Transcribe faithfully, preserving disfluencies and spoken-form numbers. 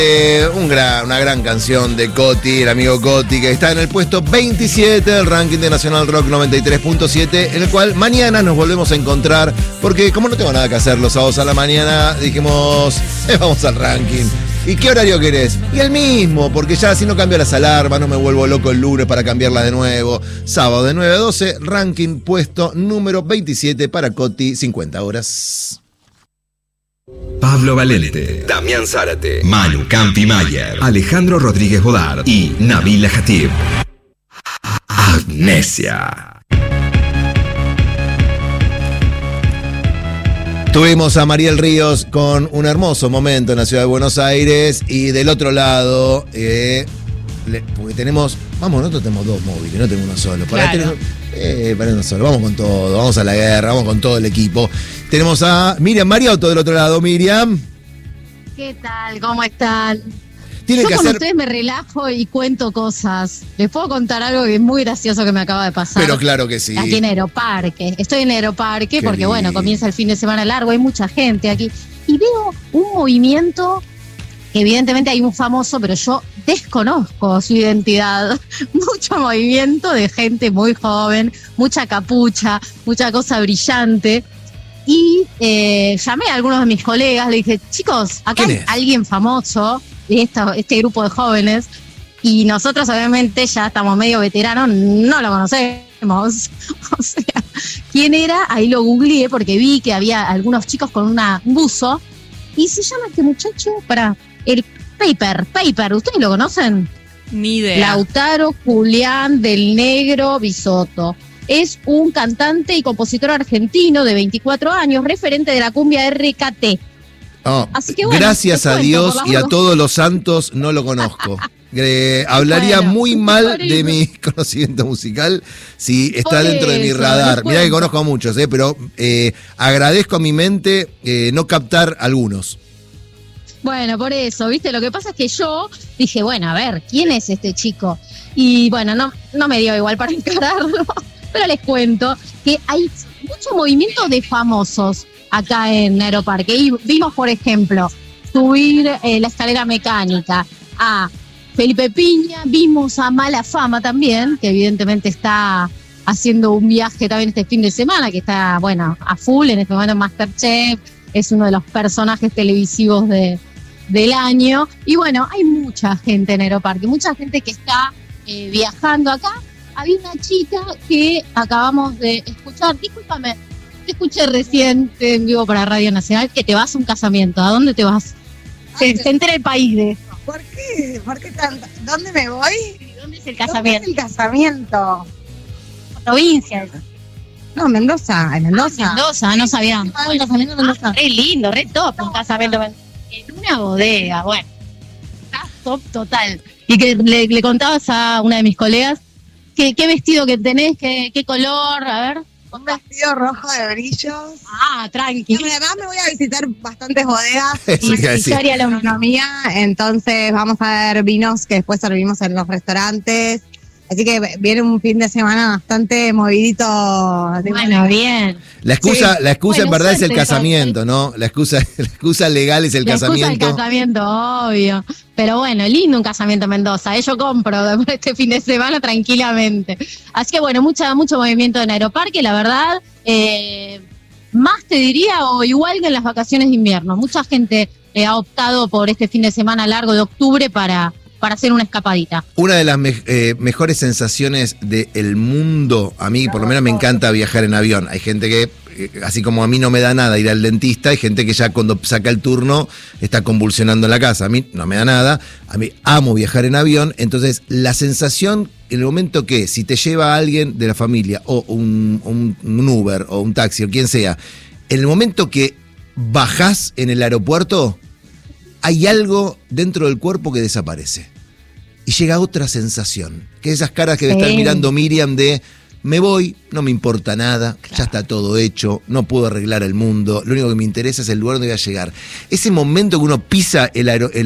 Eh, un gran, una gran canción de Coti, el amigo Coti, que está en el puesto veintisiete del ranking de Nacional Rock noventa y tres punto siete, en el cual mañana nos volvemos a encontrar, porque como no tengo nada que hacer los sábados a la mañana, dijimos, eh, vamos al ranking. ¿Y qué horario querés? Y el mismo, porque ya si no cambio las alarmas, no me vuelvo loco el lunes para cambiarla de nuevo. Sábado de nueve a doce, ranking puesto número veintisiete para Coti, cincuenta horas. Pablo Valente, Damián Zárate, Manu Campi Mayer, Alejandro Rodríguez Bodar y Nabila Hatib. Amnesia. Tuvimos a Mariel Ríos con un hermoso momento en la ciudad de Buenos Aires y del otro lado, eh, le, porque tenemos, vamos, nosotros tenemos dos móviles, no tenemos uno solo. Para claro. Eh, para uno solo, vamos con todo, vamos a la guerra, vamos con todo el equipo. Tenemos a Miriam Mariotto del otro lado. Miriam. ¿Qué tal? ¿Cómo están? Tiene Yo que con hacer... ustedes me relajo y cuento cosas. Les puedo contar algo que es muy gracioso que me acaba de pasar. Pero claro que sí. Aquí en Aeroparque. Estoy en Aeroparque Qué porque, lindo. bueno, comienza el fin de semana largo, hay mucha gente aquí. Y veo un movimiento que evidentemente hay un famoso, pero yo desconozco su identidad. Mucho movimiento de gente muy joven, mucha capucha, mucha cosa brillante. Y eh, llamé a algunos de mis colegas, le dije, chicos, acá hay alguien famoso de esta, este grupo de jóvenes, y nosotros obviamente ya estamos medio veteranos, no lo conocemos. O sea, ¿quién era? Ahí lo googleé porque vi que había algunos chicos con una, un buzo, y se llama este muchacho, para el Paper, Paper, ¿ustedes lo conocen? Ni idea. Lautaro Julián del Negro Bisotto. Es un cantante y compositor argentino de veinticuatro años, referente de la cumbia R K T. Oh, Así que, bueno, gracias a cuento, Dios por y a las todos los santos no lo conozco. Eh, hablaría Bueno, muy mal por de eso. mi conocimiento musical si está Por dentro de mi eso, radar. les Mirá que cuento. conozco a muchos, eh, pero eh, agradezco a mi mente eh, no captar algunos. Bueno, por eso, ¿viste? Lo que pasa es que yo dije, bueno, a ver, ¿quién es este chico? Y bueno, no, no me dio igual para encararlo, pero les cuento que hay mucho movimiento de famosos acá en Aeroparque. Y vimos, por ejemplo, subir eh, la escalera mecánica a Felipe Piña, vimos a Mala Fama también, que evidentemente está haciendo un viaje también este fin de semana, que está, bueno, a full en este momento en MasterChef, es uno de los personajes televisivos de, del año. Y bueno, hay mucha gente en Aeroparque, mucha gente que está eh, viajando acá. Había una chica que acabamos de escuchar, discúlpame, te escuché recién en vivo para Radio Nacional, que te vas a un casamiento. ¿A dónde te vas? Se, se entera el país de esto. ¿Por qué? ¿Por qué tanto? ¿Dónde me voy? ¿Dónde es el ¿Dónde casamiento? es el casamiento? Provincia. No, Mendoza, en Mendoza. Ah, Mendoza, no sabía. Ah, un casamiento en Mendoza. Ah, re lindo, re top un casamiento en una bodega, bueno. Está top total. Y que le, le contabas a una de mis colegas que, qué vestido que tenés, qué, qué color, a ver. Un vestido rojo de brillos. Ah, tranqui. Y además me voy a visitar bastantes bodegas Sí, y sí. área la gastronomía, entonces vamos a ver vinos que después servimos en los restaurantes. Así que viene un fin de semana bastante movidito. Bueno, bien. La excusa, Sí. la excusa Bueno, en verdad es el suerte, casamiento, ¿no? La excusa, la excusa legal es el La excusa casamiento. del casamiento, obvio. Pero bueno, lindo un casamiento en Mendoza. ¿eh? Yo compro después de este fin de semana tranquilamente. Así que bueno, mucha, mucho movimiento en Aeroparque, la verdad. Eh, más te diría, o igual que en las vacaciones de invierno. Mucha gente eh, ha optado por este fin de semana largo de octubre para, para hacer una escapadita. Una de las me- eh, mejores sensaciones del mundo, a mí por lo menos me encanta viajar en avión. Hay gente que, eh, así como a mí no me da nada ir al dentista, hay gente que ya cuando saca el turno está convulsionando en la casa. A mí no me da nada, a mí amo viajar en avión, entonces la sensación en el momento que si te lleva a alguien de la familia o un, un, un Uber o un taxi o quien sea, en el momento que bajás en el aeropuerto, hay algo dentro del cuerpo que desaparece. Y llega otra sensación, que esas caras que debe Sí. estar mirando Miriam de me voy, no me importa nada, ya está todo hecho, no puedo arreglar el mundo, lo único que me interesa es el lugar donde voy a llegar. Ese momento que uno pisa el aeropuerto,